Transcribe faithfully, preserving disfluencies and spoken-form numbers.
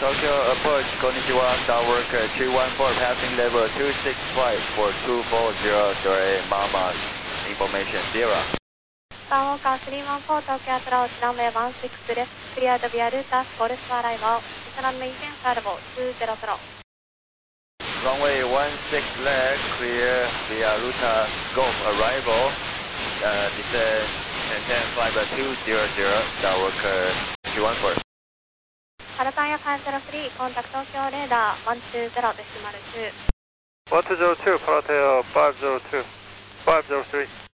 Tokyo approach, Konnichiwa, Tower two one four, passing level two six five for two four zero, sorry, Mama, information zero. Skywalker three one four, Tokyo approach, runway one six left, cleared via Rutas, Golf arrival, internal maintain salvo two zero zero. Runway one six left, clear via Rutas, Golf arrival, uh, descend maintain flight two zero zero, Tower two one four. パルタンヤfive zero three、コンタクト東京レーダーone two zeroデシマルtwo。 one two zero two、パラタヤfive zero two、five zero three。